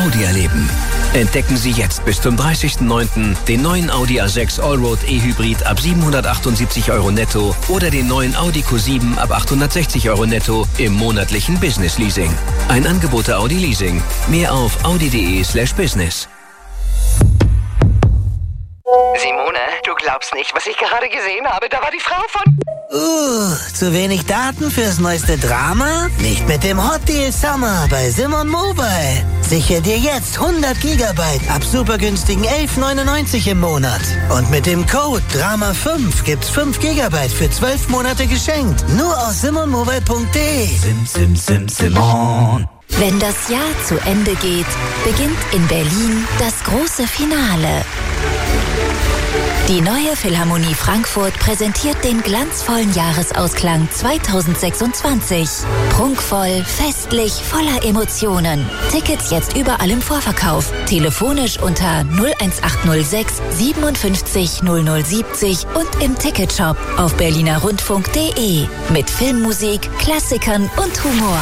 Audi erleben. Entdecken Sie jetzt bis zum 30.09. den neuen Audi A6 Allroad E-Hybrid ab 778 € netto oder den neuen Audi Q7 ab 860 € netto im monatlichen Business Leasing. Ein Angebot der Audi Leasing. Mehr auf audi.de/business. Simone, du glaubst nicht, was ich gerade gesehen habe. Da war die Frau von... zu wenig Daten fürs neueste Drama? Nicht mit dem Hot Deal Summer bei Simon Mobile. Sichere dir jetzt 100 GB ab super günstigen 11,99 im Monat. Und mit dem Code DRAMA5 gibt's 5 GB für 12 Monate geschenkt. Nur aus simonmobile.de. Simon. Wenn das Jahr zu Ende geht, beginnt in Berlin das große Finale. Die neue Philharmonie Frankfurt präsentiert den glanzvollen Jahresausklang 2026. Prunkvoll, festlich, voller Emotionen. Tickets jetzt überall im Vorverkauf. Telefonisch unter 01806 57 0070 und im Ticketshop auf berlinerrundfunk.de. Mit Filmmusik, Klassikern und Humor.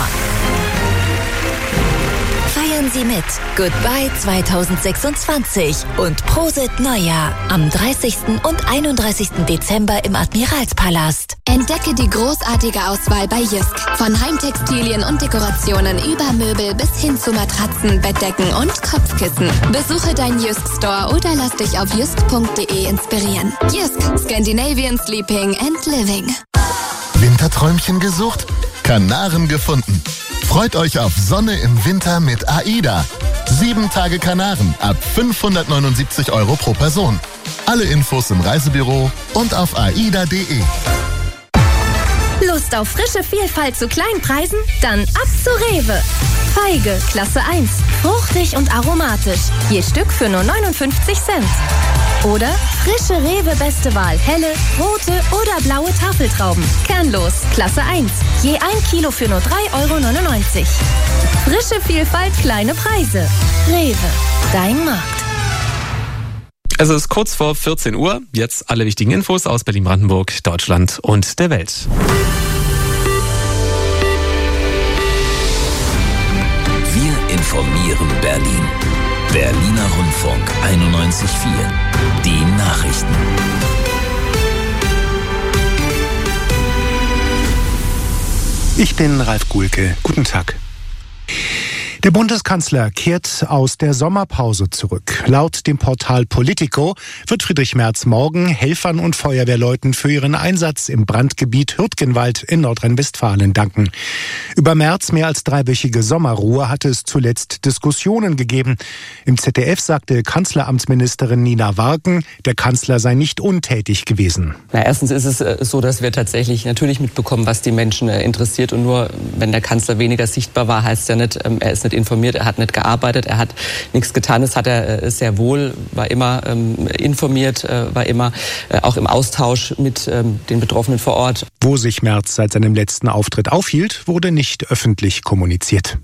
Feiern Sie mit. Goodbye 2026 und Prosit Neujahr am 30. und 31. Dezember im Admiralspalast. Entdecke die großartige Auswahl bei Jysk. Von Heimtextilien und Dekorationen über Möbel bis hin zu Matratzen, Bettdecken und Kopfkissen. Besuche deinen Jysk Store oder lass dich auf jysk.de inspirieren. Jysk, Scandinavian Sleeping and Living. Winterträumchen gesucht? Kanaren gefunden. Freut euch auf Sonne im Winter mit AIDA. 7 Tage Kanaren ab 579 € pro Person. Alle Infos im Reisebüro und auf aida.de. Lust auf frische Vielfalt zu kleinen Preisen? Dann ab zu Rewe. Feige, Klasse 1. Fruchtig und aromatisch. Je Stück für nur 59 Cent. Oder frische Rewe Beste Wahl. Helle, rote oder blaue Tafeltrauben. Kernlos, Klasse 1. Je 1 Kilo für nur 3,99 €. Frische Vielfalt, kleine Preise. Rewe, dein Markt. Es ist kurz vor 14 Uhr. Jetzt alle wichtigen Infos aus Berlin-Brandenburg, Deutschland und der Welt. Wir informieren Berlin. Berliner Rundfunk 91.4. Die Nachrichten. Ich bin Ralf Guhlke. Guten Tag. Der Bundeskanzler kehrt aus der Sommerpause zurück. Laut dem Portal Politico wird Friedrich Merz morgen Helfern und Feuerwehrleuten für ihren Einsatz im Brandgebiet Hürtgenwald in Nordrhein-Westfalen danken. Über Merz' mehr als 3-wöchige Sommerruhe hatte es zuletzt Diskussionen gegeben. Im ZDF sagte Kanzleramtsministerin Nina Warken, der Kanzler sei nicht untätig gewesen. Erstens ist es so, dass wir tatsächlich natürlich mitbekommen, was die Menschen interessiert. Und nur wenn der Kanzler weniger sichtbar war, heißt ja nicht, er ist nicht informiert, er hat nicht gearbeitet, er hat nichts getan. Das hat er sehr wohl, war immer informiert, war immer auch im Austausch mit den Betroffenen vor Ort. Wo sich Merz seit seinem letzten Auftritt aufhielt, wurde nicht öffentlich kommuniziert.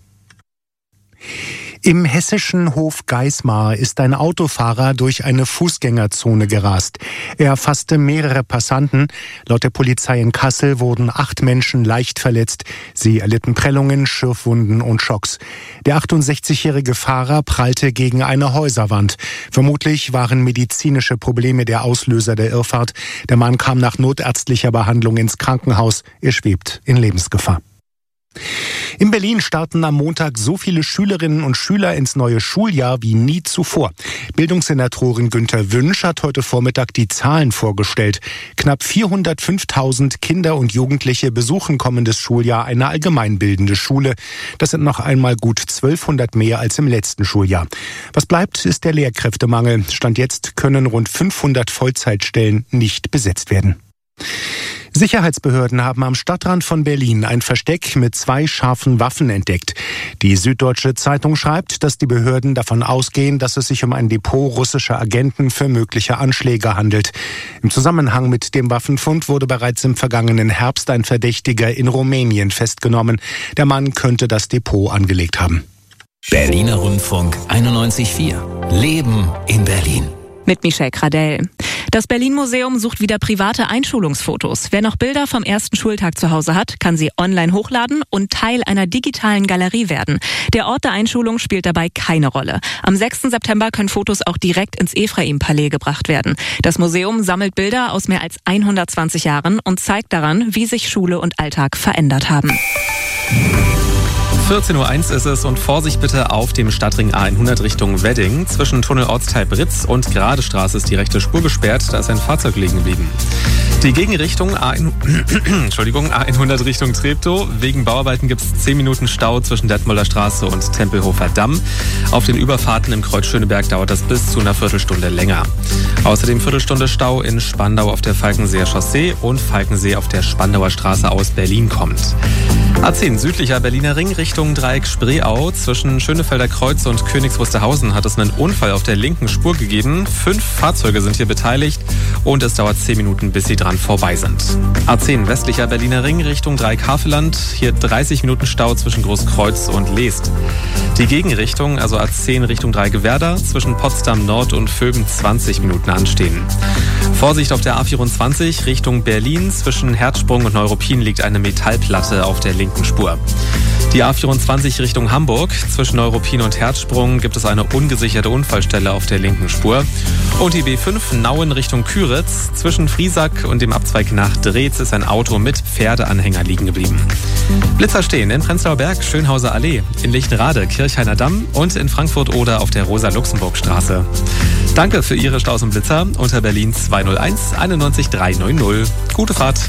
Im hessischen Hof Geismar ist ein Autofahrer durch eine Fußgängerzone gerast. Er erfasste mehrere Passanten. Laut der Polizei in Kassel wurden 8 Menschen leicht verletzt. Sie erlitten Prellungen, Schürfwunden und Schocks. Der 68-jährige Fahrer prallte gegen eine Häuserwand. Vermutlich waren medizinische Probleme der Auslöser der Irrfahrt. Der Mann kam nach notärztlicher Behandlung ins Krankenhaus. Er schwebt in Lebensgefahr. In Berlin starten am Montag so viele Schülerinnen und Schüler ins neue Schuljahr wie nie zuvor. Bildungssenatorin Günter Wünsch hat heute Vormittag die Zahlen vorgestellt. Knapp 405.000 Kinder und Jugendliche besuchen kommendes Schuljahr eine allgemeinbildende Schule. Das sind noch einmal gut 1200 mehr als im letzten Schuljahr. Was bleibt, ist der Lehrkräftemangel. Stand jetzt können rund 500 Vollzeitstellen nicht besetzt werden. Sicherheitsbehörden haben am Stadtrand von Berlin ein Versteck mit 2 scharfen Waffen entdeckt. Die Süddeutsche Zeitung schreibt, dass die Behörden davon ausgehen, dass es sich um ein Depot russischer Agenten für mögliche Anschläge handelt. Im Zusammenhang mit dem Waffenfund wurde bereits im vergangenen Herbst ein Verdächtiger in Rumänien festgenommen. Der Mann könnte das Depot angelegt haben. Berliner Rundfunk 91.4. Leben in Berlin. Mit Michelle Gradell. Das Berlin-Museum sucht wieder private Einschulungsfotos. Wer noch Bilder vom ersten Schultag zu Hause hat, kann sie online hochladen und Teil einer digitalen Galerie werden. Der Ort der Einschulung spielt dabei keine Rolle. Am 6. September können Fotos auch direkt ins Ephraim-Palais gebracht werden. Das Museum sammelt Bilder aus mehr als 120 Jahren und zeigt daran, wie sich Schule und Alltag verändert haben. 14.01 Uhr ist es und Vorsicht bitte auf dem Stadtring A100 Richtung Wedding. Zwischen Tunnel Ortsteil Britz und Geradestraße ist die rechte Spur gesperrt, da ist ein Fahrzeug liegen geblieben. Die Gegenrichtung A100 Richtung Treptow. Wegen Bauarbeiten gibt es 10 Minuten Stau zwischen Detmolder Straße und Tempelhofer Damm. Auf den Überfahrten im Kreuz Schöneberg dauert das bis zu einer Viertelstunde länger. Außerdem Viertelstunde Stau in Spandau auf der Falkenseer Chaussee und Falkensee auf der Spandauer Straße aus Berlin kommt. A10 südlicher Berliner Ring Richtung Dreieck Spreeau. Zwischen Schönefelder Kreuz und Königs Wusterhausen hat es einen Unfall auf der linken Spur gegeben. 5 Fahrzeuge sind hier beteiligt und es dauert 10 Minuten, bis sie dran vorbei sind. A10 westlicher Berliner Ring Richtung Dreieck Havelland. Hier 30 Minuten Stau zwischen Großkreuz und Leest. Die Gegenrichtung, also A10 Richtung Dreieck Werder, zwischen Potsdam Nord und Vöben 20 Minuten anstehen. Vorsicht auf der A24 Richtung Berlin. Zwischen Herzsprung und Neuruppin liegt eine Metallplatte auf der linken Spur. Die A24 Richtung Hamburg. Zwischen Neuruppin und Herzsprung gibt es eine ungesicherte Unfallstelle auf der linken Spur. Und die B5 Nauen Richtung Küritz. Zwischen Friesack und dem Abzweig nach Dreetz ist ein Auto mit Pferdeanhänger liegen geblieben. Blitzer stehen in Prenzlauer Berg, Schönhauser Allee, in Lichtenrade, Kirchhainer Damm und in Frankfurt-Oder auf der Rosa-Luxemburg-Straße. Danke für Ihre Staus und Blitzer unter Berlin 201 91 390. Gute Fahrt!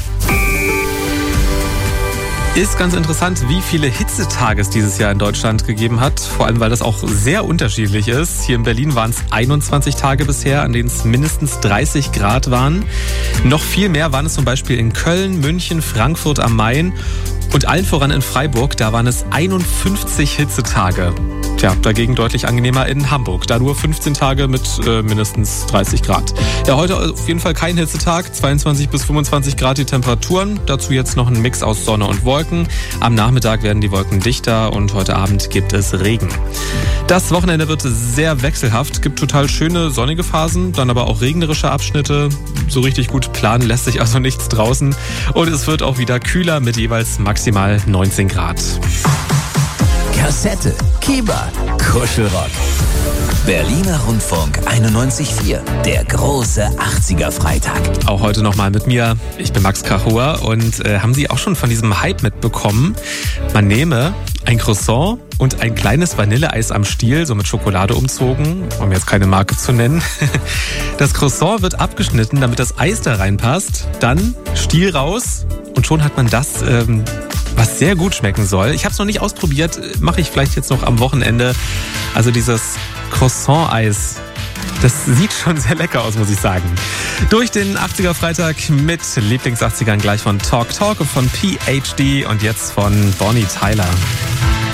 Ist ganz interessant, wie viele Hitzetage es dieses Jahr in Deutschland gegeben hat. Vor allem, weil das auch sehr unterschiedlich ist. Hier in Berlin waren es 21 Tage bisher, an denen es mindestens 30 Grad waren. Noch viel mehr waren es zum Beispiel in Köln, München, Frankfurt am Main und allen voran in Freiburg. Da waren es 51 Hitzetage. Tja, dagegen deutlich angenehmer in Hamburg. Da nur 15 Tage mit mindestens 30 Grad. Ja, heute auf jeden Fall kein Hitzetag. 22 bis 25 Grad die Temperaturen. Dazu jetzt noch ein Mix aus Sonne und Wolken. Am Nachmittag werden die Wolken dichter und heute Abend gibt es Regen. Das Wochenende wird sehr wechselhaft. Gibt total schöne sonnige Phasen, dann aber auch regnerische Abschnitte. So richtig gut planen lässt sich also nichts draußen. Und es wird auch wieder kühler mit jeweils maximal 19 Grad. Kassette, Kiba, Kuschelrock. Berliner Rundfunk 91.4, der große 80er-Freitag. Auch heute nochmal mit mir. Ich bin Max Krachauer und haben Sie auch schon von diesem Hype mitbekommen? Man nehme ein Croissant und ein kleines Vanilleeis am Stiel, so mit Schokolade umzogen, um jetzt keine Marke zu nennen. Das Croissant wird abgeschnitten, damit das Eis da reinpasst. Dann Stiel raus und schon hat man das, was sehr gut schmecken soll. Ich habe es noch nicht ausprobiert, mache ich vielleicht jetzt noch am Wochenende. Also dieses Croissant-Eis, das sieht schon sehr lecker aus, muss ich sagen. Durch den 80er-Freitag mit Lieblings-80ern gleich von Talk Talk und von PhD und jetzt von Bonnie Tyler.